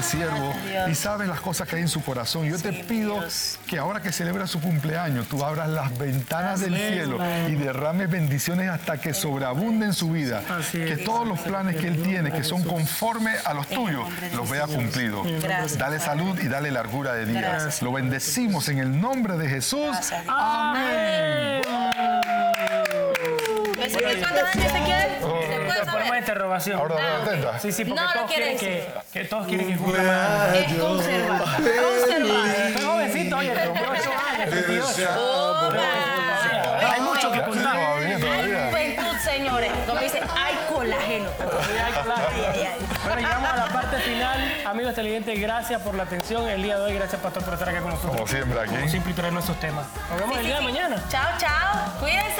siervo y sabes las cosas que hay en su corazón. Yo te pido que ahora que celebra su cumpleaños, tú abras las ventanas del cielo y derrames bendiciones hasta que sobreabunden su vida. Que todos los planes que él tiene, que son conforme a los tuyos, los vea cumplidos. Dale salud y dale largura de días. Lo bendecimos en el nombre de Jesús. Amén. ¿Cuántos años te quedan? Ponemos interrogación. Ahora no atenta. Sí, porque No, todos quieren que todos quieren que cumpla. Es conservador. Soy jovencito, oye, tengo 8 años, 28. Hay mucho que contar. Todavía. Juventud, señores. Como dice, hay colágeno. Bueno, llegamos a la parte final. Amigos televidentes, gracias por la atención el día de hoy. Gracias, Pastor, por estar acá con nosotros. Como siempre aquí. Como siempre, y traer nuestros temas. Nos vemos el día de mañana. Chao, chao. Cuídense.